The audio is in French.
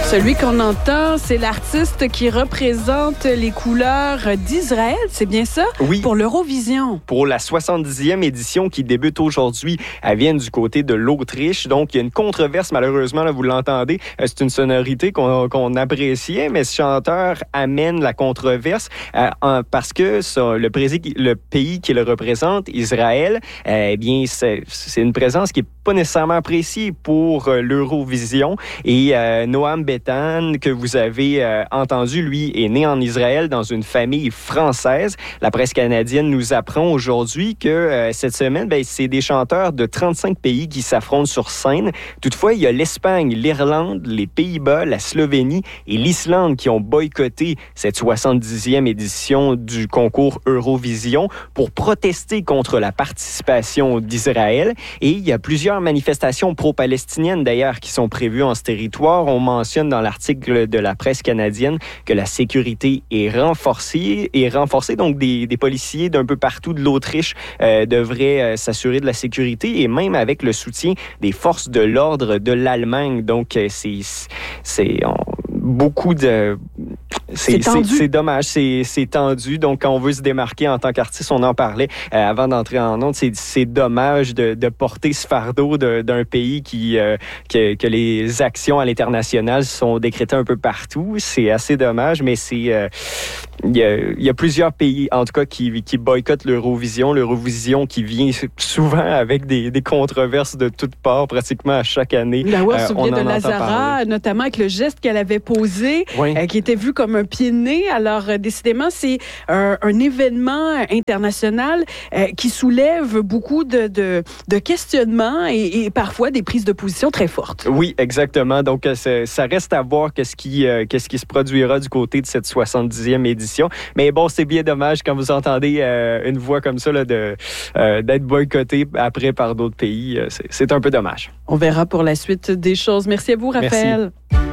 Celui qu'on entend, c'est l'artiste qui représente les couleurs d'Israël, c'est bien ça? Oui. Pour l'Eurovision. Pour la 70e édition qui débute aujourd'hui à Vienne du côté de l'Autriche. Donc, il y a une controverse, malheureusement, là, vous l'entendez. C'est une sonorité qu'on appréciait, mais ce chanteur amène la controverse parce que le pays qui le représente, Israël, eh bien, c'est une présence qui n'est pas nécessairement appréciée pour l'Eurovision. Et Noam Betan, que vous avez entendu, lui, est né en Israël dans une famille française. La presse canadienne nous apprend aujourd'hui que cette semaine, c'est des chanteurs de 35 pays qui s'affrontent sur scène. Toutefois, il y a l'Espagne, l'Irlande, les Pays-Bas, la Slovénie et l'Islande qui ont boycotté cette 70e édition du concours Eurovision pour protester contre la participation d'Israël. Et il y a plusieurs manifestations pro-palestiniennes, d'ailleurs, qui sont prévues en ce territoire. On mentionne dans l'article de la presse canadienne que la sécurité est renforcée. Donc, des policiers d'un peu partout de l'Autriche devraient s'assurer de la sécurité et même avec le soutien des forces de l'ordre de l'Allemagne. Donc, beaucoup de... C'est dommage, c'est tendu. Donc, quand on veut se démarquer en tant qu'artiste, on en parlait avant d'entrer en ondes, c'est dommage de porter ce fardeau d'un pays que les actions à l'international sont décrétées un peu partout. C'est assez dommage, mais il y a plusieurs pays, en tout cas, qui boycottent l'Eurovision. L'Eurovision qui vient souvent avec des controverses de toutes parts, pratiquement à chaque année. On se souvient de Lazara, notamment avec le geste qu'elle avait posé, oui. Qui était vu comme un pied de nez. Alors, décidément, c'est un événement international qui soulève beaucoup de questionnements et parfois des prises de position très fortes. Oui, exactement. Donc, ça reste à voir qu'est-ce qui se produira du côté de cette 70e édition. Mais bon, c'est bien dommage quand vous entendez une voix comme ça là, d'être boycottée après par d'autres pays. C'est un peu dommage. On verra pour la suite des choses. Merci à vous, Raphaël. Merci.